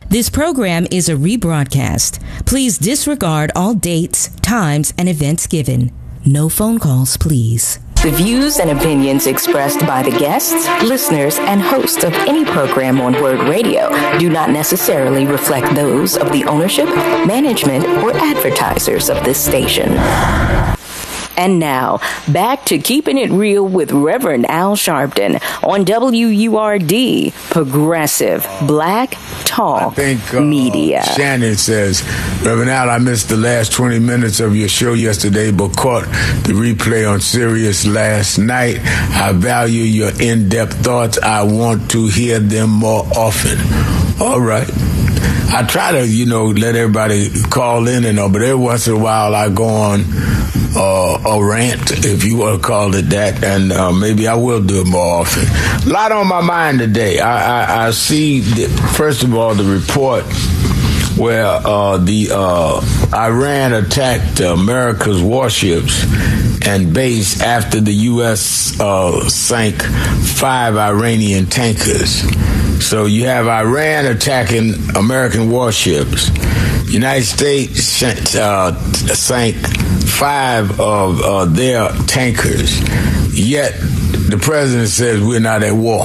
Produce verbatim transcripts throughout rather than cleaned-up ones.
This program is a rebroadcast. Please disregard all dates, times, and events given. No phone calls, please. The views and opinions expressed by the guests, listeners, and hosts of any program on Word Radio do not necessarily reflect those of the ownership, management, or advertisers of this station. And now, back to Keeping It Real with Reverend Al Sharpton on W U R D, Progressive Black Talk I think, uh, Media. Shannon says, Reverend Al, I missed the last twenty minutes of your show yesterday, but caught the replay on Sirius last night. I value your in-depth thoughts. I want to hear them more often. All right. I try to, you know, let everybody call in and all, but every once in a while I go on uh, a rant, if you want to call it that, and uh, maybe I will do it more often. A lot on my mind today. I, I, I see, the, first of all, the report where uh, the uh, Iran attacked America's warships and base after the U S uh, sank five Iranian tankers. So you have Iran attacking American warships. United States uh, sank five of uh, their tankers. Yet the president says we're not at war.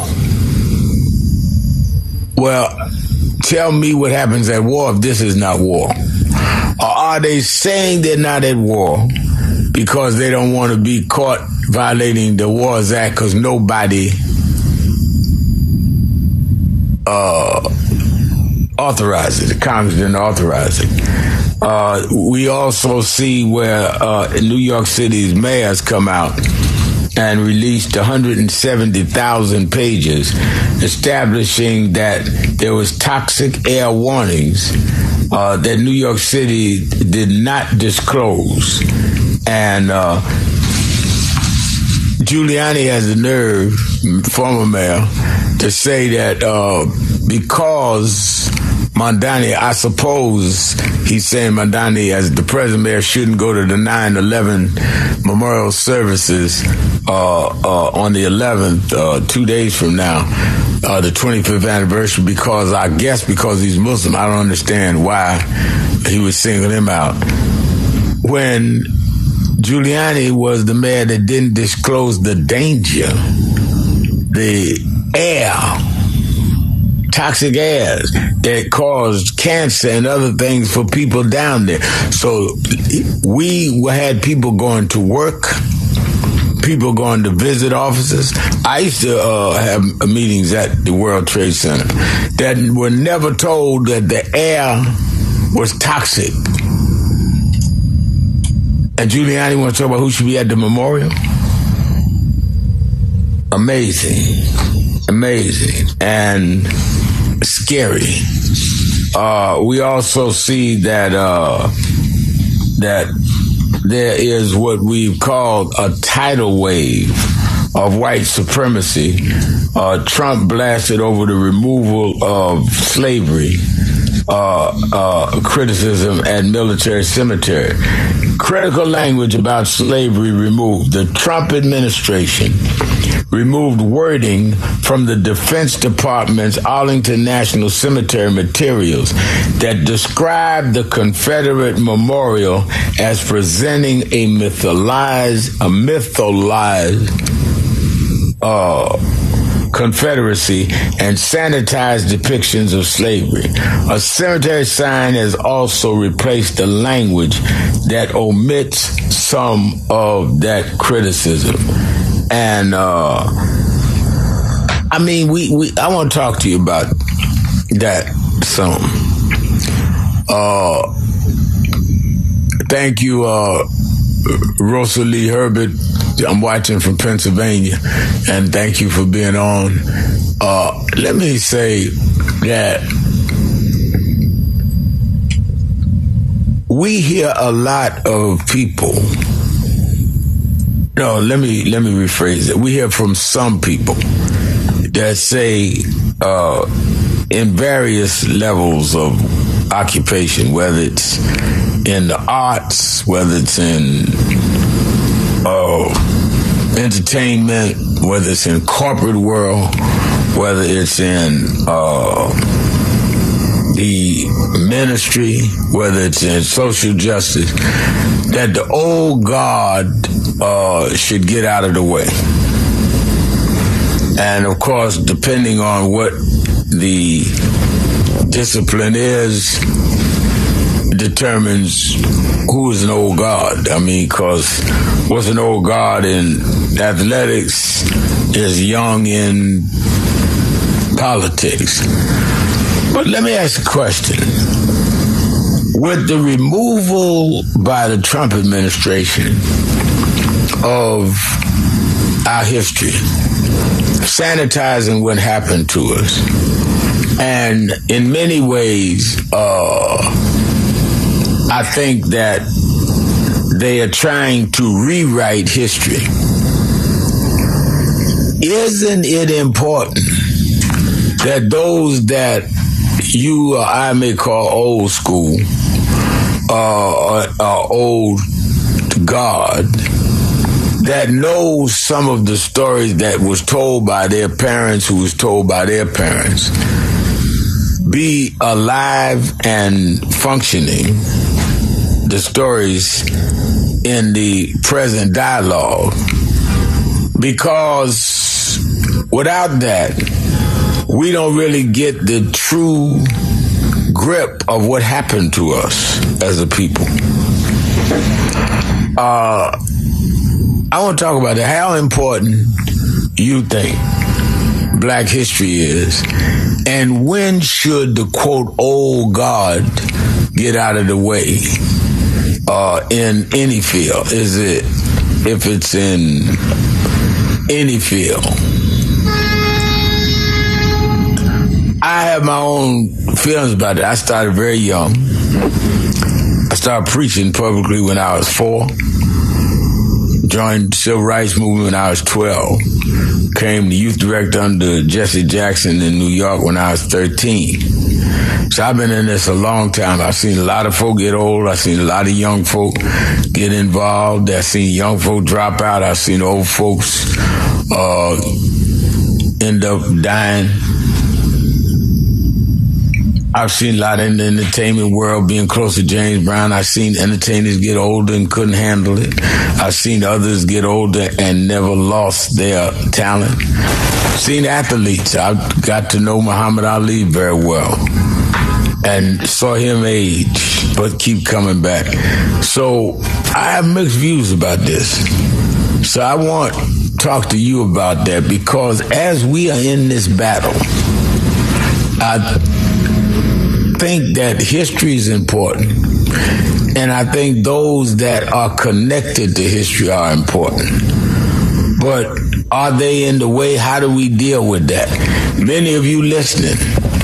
Well, tell me what happens at war if this is not war. Or are they saying they're not at war because they don't want to be caught violating the Wars Act because nobody uh, authorized it? The Congress didn't authorize it. Uh, we also see where uh, New York City's mayors come out and released one hundred seventy thousand pages establishing that there was toxic air warnings uh, that New York City did not disclose. And uh, Giuliani has the nerve, former mayor, to say that uh, because Mondani, I suppose he's saying Mondani, as the president mayor, shouldn't go to the nine eleven memorial services uh, uh, on the eleventh, uh, two days from now, uh, the twenty-fifth anniversary, because I guess because he's Muslim. I don't understand why he was singling him out. When Giuliani was the mayor that didn't disclose the danger, the air, toxic airs that caused cancer and other things for people down there. So we had people going to work, people going to visit offices. I used to uh, have meetings at the World Trade Center that were never told that the air was toxic. And Giuliani wants to talk about who should be at the memorial? Amazing. Amazing. And scary. Uh, we also see that uh, that there is what we've called a tidal wave of white supremacy. Uh, Trump blasted over the removal of slavery, uh, uh, criticism at military cemetery. Critical language about slavery removed. The Trump administration removed wording from the Defense Department's Arlington National Cemetery materials that described the Confederate memorial as presenting a mythologized, a mythologized uh, Confederacy and sanitized depictions of slavery. A cemetery sign has also replaced the language that omits some of that criticism. And uh, I mean, we, we I want to talk to you about that some. Uh, thank you, uh, Rosalie Herbert. I'm watching from Pennsylvania, and thank you for being on. Uh, let me say that we hear a lot of people. No, let me let me rephrase it. We hear from some people that say uh, in various levels of occupation, whether it's in the arts, whether it's in uh, entertainment, whether it's in corporate world, whether it's in uh, the ministry, whether it's in social justice, that the old guard uh, should get out of the way. And of course, depending on what the discipline is, determines who is an old guard. I mean, because what's an old guard in athletics is young in politics. But let me ask a question. With the removal by the Trump administration of our history, sanitizing what happened to us, and in many ways, uh, I think that they are trying to rewrite history. Isn't it important that those that you or I may call old school, uh, or, or old guard, that knows some of the stories that was told by their parents, who was told by their parents, be alive and functioning, the stories in the present dialogue? Because without that, we don't really get the true grip of what happened to us as a people. Uh, I want to talk about that. How important you think Black history is, and when should the quote old guard get out of the way uh, in any field? Is it if it's in any field? I have my own feelings about it. I started very young. I started preaching publicly when I was four. Joined the Civil Rights Movement when I was twelve. Became the youth director under Jesse Jackson in New York when I was thirteen. So I've been in this a long time. I've seen a lot of folk get old. I've seen a lot of young folk get involved. I've seen young folk drop out. I've seen old folks uh, end up dying. I've seen a lot in the entertainment world, being close to James Brown. I've seen entertainers get older and couldn't handle it. I've seen others get older and never lost their talent. I've seen athletes. I've got to know Muhammad Ali very well and saw him age, but keep coming back. So I have mixed views about this. So I want to talk to you about that, because as we are in this battle, I think that history is important, and I think those that are connected to history are important. But are they in the way? How do we deal with that? Many of you listening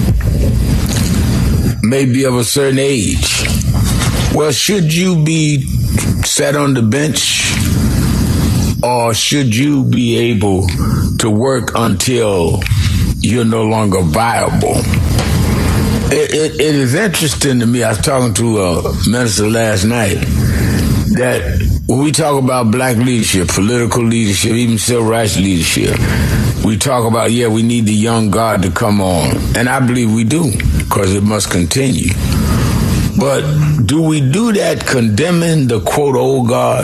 may be of a certain age. Well, should you be set on the bench, or should you be able to work until you're no longer viable? It, it, it is interesting to me. I was talking to a minister last night that when we talk about Black leadership, political leadership, even civil rights leadership, we talk about, yeah, we need the young guard to come on. And I believe we do, because it must continue. But do we do that condemning the quote old guard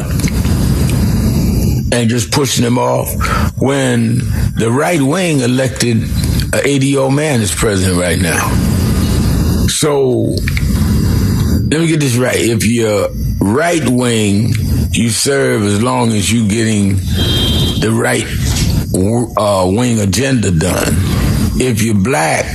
and just pushing them off, when the right wing elected an eighty-year-old man as president right now? So let me get this right. If you're right wing, you serve as long as you're getting the right uh, wing agenda done. If you're Black,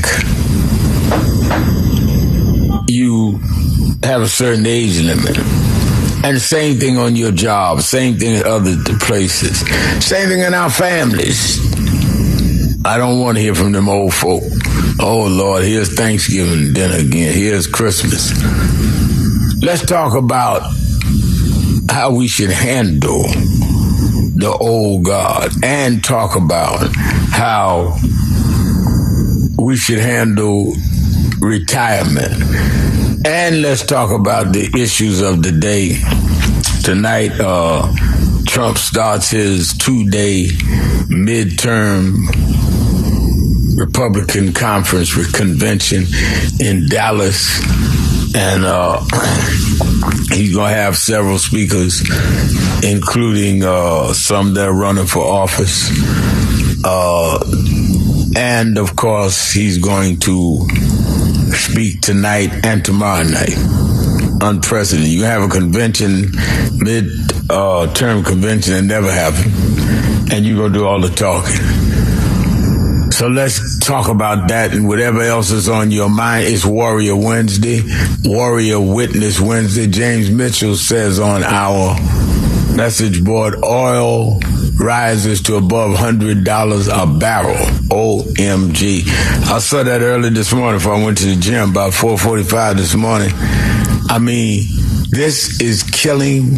you have a certain age limit. And the same thing on your job, same thing at other places, same thing in our families. I don't want to hear from them old folk. Oh, Lord, here's Thanksgiving dinner again. Here's Christmas. Let's talk about how we should handle the old guard, and talk about how we should handle retirement. And let's talk about the issues of the day. Tonight, uh, Trump starts his two-day midterm Republican Conference Convention in Dallas. And uh, he's going to have several speakers, including uh, some that are running for office. Uh, and, of course, he's going to speak tonight and tomorrow night. Unprecedented. You have a convention, mid-term uh, convention that never happened, and you're going to do all the talking. So let's talk about that and whatever else is on your mind. It's Warrior Wednesday, Warrior Witness Wednesday. James Mitchell says on our message board, oil rises to above one hundred dollars a barrel. O M G. I saw that early this morning before I went to the gym, about four forty-five this morning. I mean, this is killing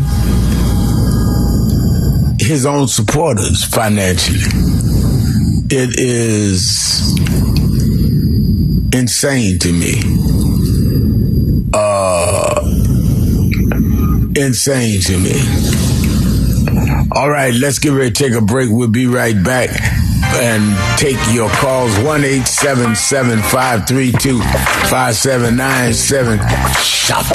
his own supporters financially. It is insane to me. Uh, insane to me. All right, let's get ready to take a break. We'll be right back and take your calls. one eight seven seven, five three two, five seven nine seven. Shop.